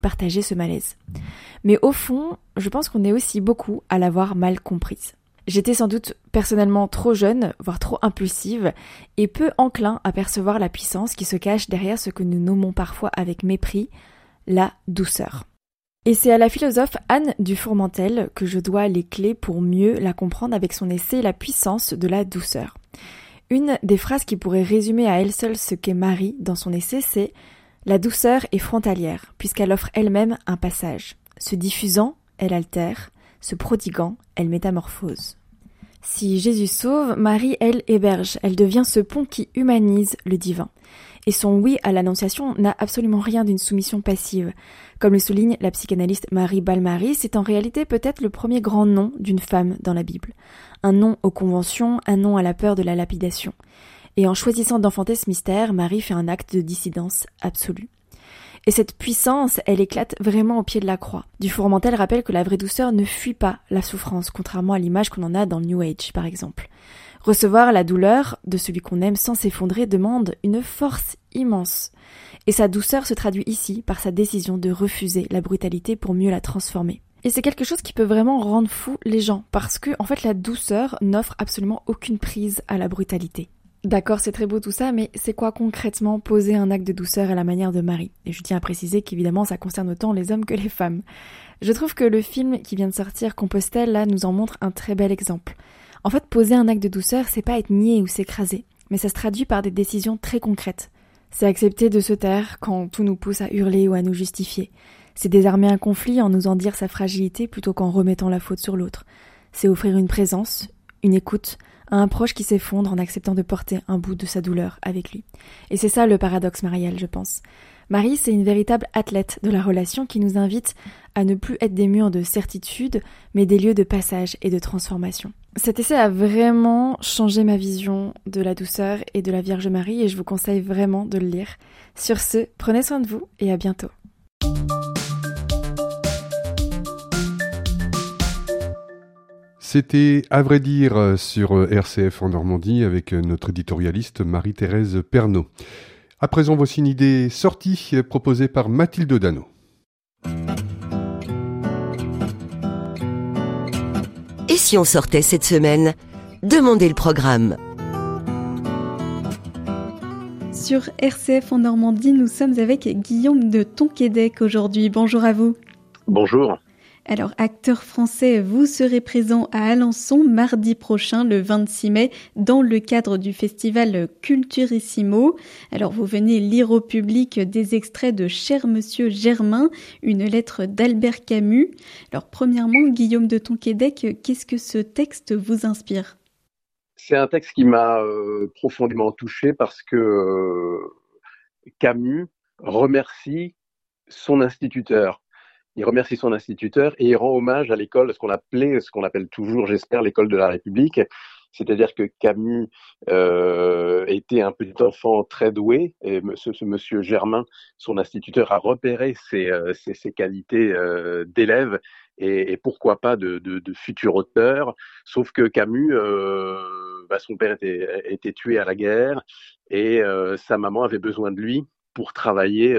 partager ce malaise. Mais au fond, je pense qu'on est aussi beaucoup à l'avoir mal comprise. J'étais sans doute personnellement trop jeune, voire trop impulsive, et peu enclin à percevoir la puissance qui se cache derrière ce que nous nommons parfois avec mépris la douceur. Et c'est à la philosophe Anne du Fourmentel que je dois les clés pour mieux la comprendre avec son essai La puissance de la douceur. Une des phrases qui pourrait résumer à elle seule ce qu'est Marie dans son essai, c'est « La douceur est frontalière, puisqu'elle offre elle-même un passage. Se diffusant, elle altère, se prodiguant, elle métamorphose. » Si Jésus sauve, Marie, elle, héberge. Elle devient ce pont qui humanise le divin. Et son oui à l'Annonciation n'a absolument rien d'une soumission passive. Comme le souligne la psychanalyste Marie Balmary, c'est en réalité peut-être le premier grand non d'une femme dans la Bible. Un non aux conventions, un non à la peur de la lapidation. Et en choisissant d'enfanter ce mystère, Marie fait un acte de dissidence absolue. Et cette puissance, elle éclate vraiment au pied de la croix. Du Fourmentel rappelle que la vraie douceur ne fuit pas la souffrance, contrairement à l'image qu'on en a dans le New Age, par exemple. Recevoir la douleur de celui qu'on aime sans s'effondrer demande une force immense. Et sa douceur se traduit ici par sa décision de refuser la brutalité pour mieux la transformer. Et c'est quelque chose qui peut vraiment rendre fou les gens, parce que, en fait, la douceur n'offre absolument aucune prise à la brutalité. D'accord, c'est très beau tout ça, mais c'est quoi concrètement poser un acte de douceur à la manière de Marie ? Et je tiens à préciser qu'évidemment ça concerne autant les hommes que les femmes. Je trouve que le film qui vient de sortir, Compostelle, là, nous en montre un très bel exemple. En fait, poser un acte de douceur, c'est pas être niais ou s'écraser, mais ça se traduit par des décisions très concrètes. C'est accepter de se taire quand tout nous pousse à hurler ou à nous justifier. C'est désarmer un conflit en osant dire sa fragilité plutôt qu'en remettant la faute sur l'autre. C'est offrir une présence, une écoute, à un proche qui s'effondre en acceptant de porter un bout de sa douleur avec lui. Et c'est ça le paradoxe marial, je pense. Marie, c'est une véritable athlète de la relation qui nous invite à ne plus être des murs de certitude, mais des lieux de passage et de transformation. Cet essai a vraiment changé ma vision de la douceur et de la Vierge Marie et je vous conseille vraiment de le lire. Sur ce, prenez soin de vous et à bientôt. C'était À vrai dire sur RCF en Normandie avec notre éditorialiste Marie-Thérèse Pernaut. À présent, voici une idée sortie proposée par Mathilde Dano. Et si on sortait cette semaine ? Demandez le programme. Sur RCF en Normandie, nous sommes avec Guillaume de Tonquédec aujourd'hui. Bonjour à vous. Bonjour. Alors, acteur français, vous serez présent à Alençon mardi prochain, le 26 mai, dans le cadre du festival Culturissimo. Alors, vous venez lire au public des extraits de Cher Monsieur Germain, une lettre d'Albert Camus. Alors, premièrement, Guillaume de Tonquédec, qu'est-ce que ce texte vous inspire ? C'est un texte qui m'a profondément touché parce que Camus remercie son instituteur. Il remercie son instituteur et il rend hommage à l'école, ce qu'on appelle toujours, j'espère, l'école de la République. C'est-à-dire que Camus était un petit enfant très doué et ce monsieur Germain, son instituteur, a repéré ses qualités d'élève et pourquoi pas de futur auteur. Sauf que Camus, son père était tué à la guerre et sa maman avait besoin de lui pour travailler,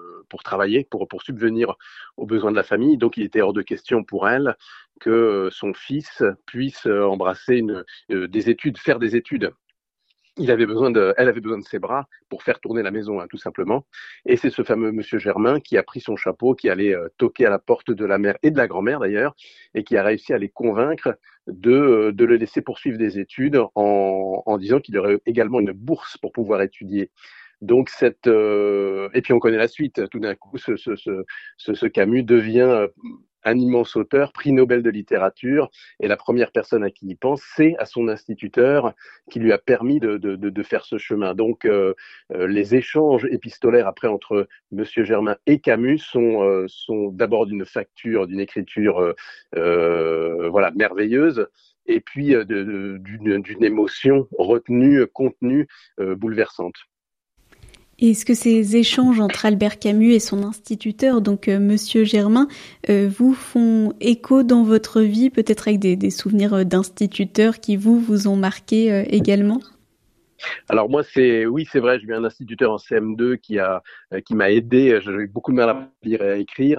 pour subvenir aux besoins de la famille. Donc, il était hors de question pour elle que son fils puisse embrasser des études, faire des études. Elle avait besoin de ses bras pour faire tourner la maison, tout simplement. Et c'est ce fameux monsieur Germain qui a pris son chapeau, qui allait toquer à la porte de la mère et de la grand-mère d'ailleurs, et qui a réussi à les convaincre de le laisser poursuivre des études en disant qu'il aurait également une bourse pour pouvoir étudier. Donc et puis on connaît la suite. Tout d'un coup, ce Camus devient un immense auteur, prix Nobel de littérature, et la première personne à qui il pense, c'est à son instituteur qui lui a permis de faire ce chemin. Donc les échanges épistolaires après entre Monsieur Germain et Camus sont d'abord d'une facture, d'une écriture merveilleuse, et puis d'une émotion retenue, contenue, bouleversante. Et est-ce que ces échanges entre Albert Camus et son instituteur, donc Monsieur Germain, vous font écho dans votre vie, peut-être avec des souvenirs d'instituteurs qui vous ont marqué également ? Alors moi, oui, c'est vrai, j'ai eu un instituteur en CM2 qui m'a aidé. J'ai eu beaucoup de mal à lire et à écrire,